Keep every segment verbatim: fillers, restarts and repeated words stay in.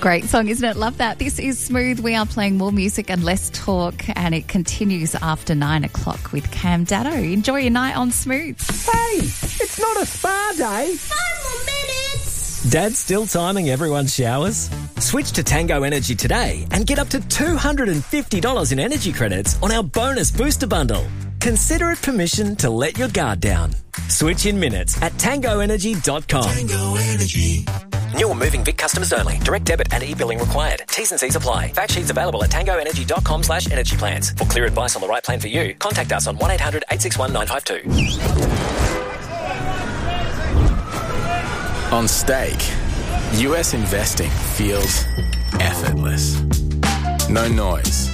Great song, isn't it? Love that. This is Smooth. We are playing more music and less talk, and it continues after nine o'clock with Cam Dado. Enjoy your night on Smooth. Hey, it's not a spa day. Five more minutes. Dad's still timing everyone's showers? Switch to Tango Energy today and get up to two hundred fifty dollars in energy credits on our bonus booster bundle. Consider it permission to let your guard down. Switch in minutes at tango energy dot com. Tango Energy. New or moving Vic customers only. Direct debit and e-billing required. T's and C's apply. Fact sheets available at tango energy dot com slash energy plans. For clear advice on the right plan for you, contact us on one eight hundred eight six one nine five two. On Stake, U S investing feels effortless. No noise.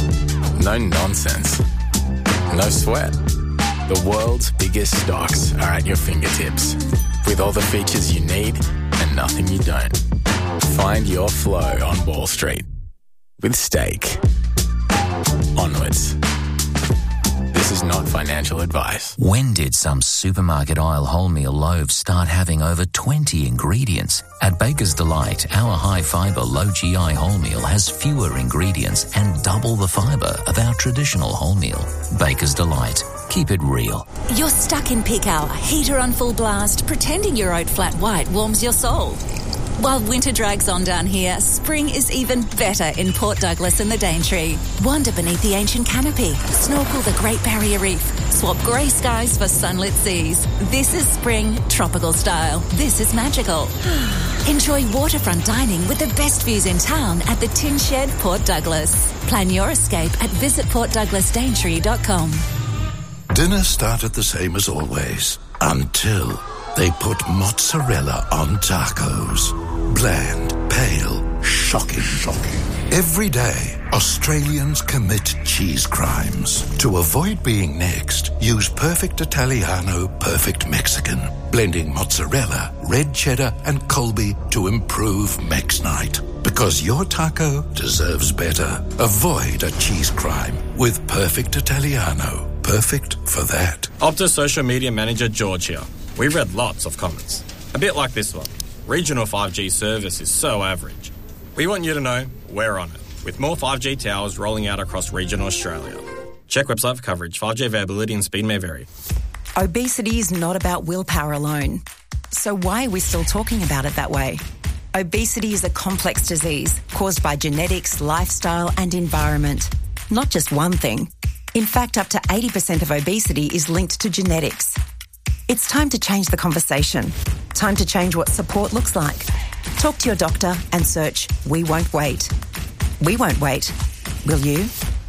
No nonsense. No sweat. The world's biggest stocks are at your fingertips, with all the features you need and nothing you don't. Find your flow on Wall Street with Stake. Onwards. This is not financial advice. When did some supermarket aisle wholemeal loaves start having over twenty ingredients? At Baker's Delight, our high-fibre, low-G I wholemeal has fewer ingredients and double the fibre of our traditional wholemeal. Baker's Delight. Keep it real. You're stuck in peak hour, heater on full blast, pretending your oat flat white warms your soul. While winter drags on down here, spring is even better in Port Douglas and the Daintree. Wander beneath the ancient canopy, snorkel the Great Barrier Reef, swap grey skies for sunlit seas. This is spring, tropical style. This is magical. Enjoy waterfront dining with the best views in town at the Tin Shed, Port Douglas. Plan your escape at visit port douglas daintree dot com. Dinner started the same as always, until they put mozzarella on tacos. Bland, pale, shocking, shocking. Every day, Australians commit cheese crimes. To avoid being next, use Perfect Italiano, Perfect Mexican, blending mozzarella, red cheddar, and Colby to improve Mex Night. Because your taco deserves better. Avoid a cheese crime with Perfect Italiano. Perfect for that. Optus Social Media Manager George here. We read lots of comments. A bit like this one. Regional five G service is so average. We want you to know we're on it, with more five G towers rolling out across regional Australia. Check website for coverage. five G availability and speed may vary. Obesity is not about willpower alone. So why are we still talking about it that way? Obesity is a complex disease caused by genetics, lifestyle and environment. Not just one thing. In fact, up to eighty percent of obesity is linked to genetics. It's time to change the conversation. Time to change what support looks like. Talk to your doctor and search We Won't Wait. We won't wait. Will you?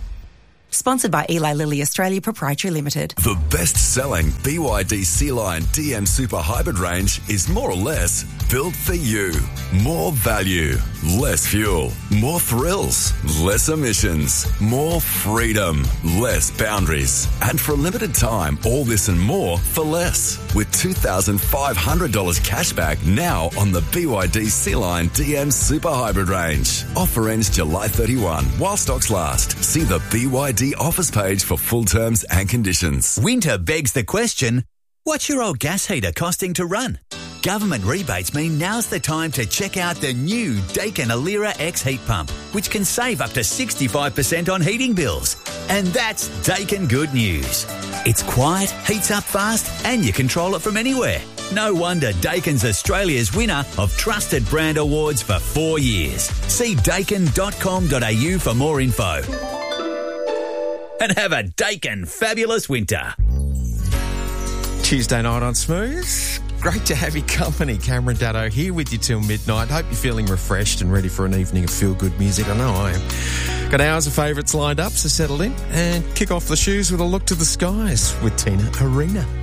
Sponsored by Eli Lilly Australia Proprietary Limited. The best-selling B Y D C-Line D M Super Hybrid range is more or less built for you. More value, less fuel, more thrills, less emissions, more freedom, less boundaries. And for a limited time, all this and more for less. With two thousand five hundred dollars cashback now on the B Y D C-Line D M Super Hybrid range. Offer ends July thirty-first while stocks last. See the B Y D offers page for full terms and conditions. Winter begs the question, what's your old gas heater costing to run? Government rebates mean now's the time to check out the new Daikin Alira X heat pump, which can save up to sixty-five percent on heating bills. And that's Daikin good news. It's quiet, heats up fast, and you control it from anywhere. No wonder Daikin's Australia's winner of Trusted Brand Awards for four years. See daikin dot com dot a u for more info. And have a Daikin fabulous winter. Tuesday night on Smooth. Great to have your company. Cameron Dado here with you till midnight. Hope you're feeling refreshed and ready for an evening of feel-good music. I know I am. Got hours of favourites lined up, so settle in and kick off the shoes with a look to the skies with Tina Arena.